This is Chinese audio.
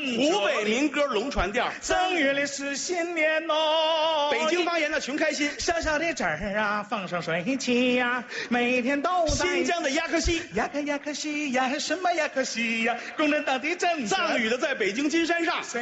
湖北民歌龙船店。 正月里是新年哦， 北京方言的穷开心。 小小的镇儿啊，风生水起呀，每天都在。 新疆的亚克西， 亚克西呀，什么亚克西呀？共产党的政策。 藏语的在北京金山上。